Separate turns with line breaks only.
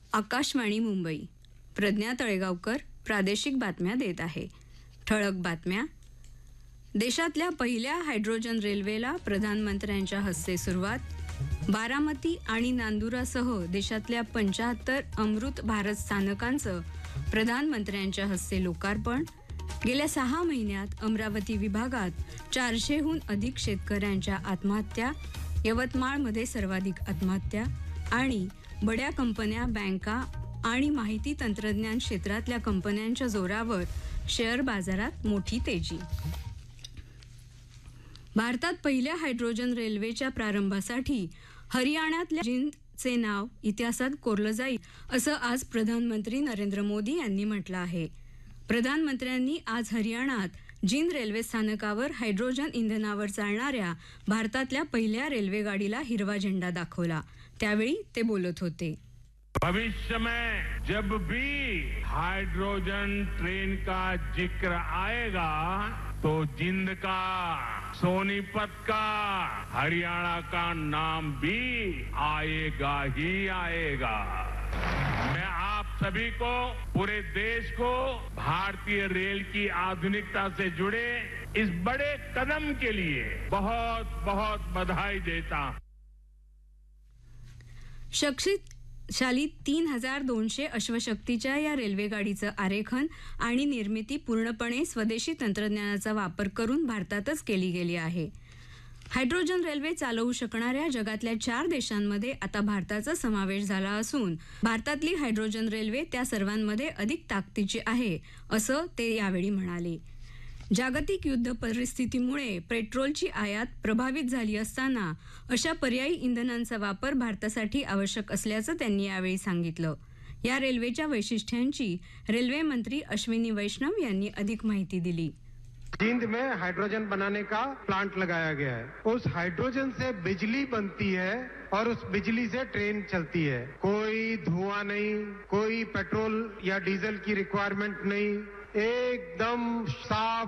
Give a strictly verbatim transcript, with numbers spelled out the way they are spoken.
आकाशवाणी मुंबई. प्रज्ञा तळेगावकर प्रादेशिक बातम्या देत आहे. ठळक बातम्या. देशातल्या पहिल्या हायड्रोजन रेल्वेला प्रधानमंत्र्यांच्या हस्ते सुरुवात. बारामती आणि नांदुरासह देशातल्या पंच्याहत्तर अमृत भारत स्थानकांचं प्रधानमंत्र्यांच्या हस्ते लोकार्पण. गेल्या सहा महिन्यात अमरावती विभागात चारशेहून अधिक शेतकऱ्यांच्या आत्महत्या. यवतमाळमध्ये सर्वाधिक आत्महत्या. आणि बड्या कंपन्या, बँका आणि माहिती तंत्रज्ञान क्षेत्रातल्या कंपन्यांच्या जोरावर शेअर बाजारात मोठी तेजी. भारतात पहिल्या हायड्रोजन रेल्वेच्या प्रारंभासाठी हरियाणातल्या जिंदचे नाव इतिहासात कोरलं जाईल, असं आज प्रधानमंत्री नरेंद्र मोदी यांनी म्हटलं आहे. प्रधानमंत्र्यांनी आज हरियाणात जिंद रेल्वे स्थानकावर हायड्रोजन इंधनावर चालणाऱ्या भारतातल्या पहिल्या रेल्वेगाडीला हिरवा झेंडा दाखवला. त्यावेळी ते बोलत होते.
भविष्य में जब भी हाइड्रोजन ट्रेन का जिक्र आएगा तो जिंद का, सोनीपत का, हरियाणा का नाम भी आएगा ही आएगा. मैं आप सभी को, पूरे देश को भारतीय रेल की आधुनिकता से जुड़े इस बड़े कदम के लिए बहुत बहुत बधाई देता हूं.
शक्षित शाली तीन हजार दोनशे अश्वशक्तीच्या या रेल्वेगाडीचं आरेखन आणि निर्मिती पूर्णपणे स्वदेशी तंत्रज्ञानाचा वापर करून भारतातच केली गेली आहे. हायड्रोजन रेल्वे चालवू शकणाऱ्या जगातल्या चार देशांमध्ये आता भारताचा समावेश झाला असून भारतातली हायड्रोजन रेल्वे त्या सर्वांमध्ये अधिक ताकदीची आहे, असं ते यावेळी म्हणाले. जागतिक युद्ध परिस्थितीमुळे पेट्रोलची आयात प्रभावित झाली असताना अशा पर्यायी इंधनांचा वापर भारतासाठी आवश्यक असल्याचं त्यांनी यावेळी सांगितलं. या रेल्वेच्या वैशिष्ट्यांची रेल्वे मंत्री अश्विनी वैष्णव यांनी अधिक माहिती दिली.
जिंद में हाइड्रोजन बनाने का प्लांट लगाया गया है. उस हाइड्रोजन से बिजली बनती है और उस बिजली से ट्रेन चलती है. कोई धुआं नहीं, कोई पेट्रोल या डीजल की रिक्वायरमेंट नहीं, एकदम साफ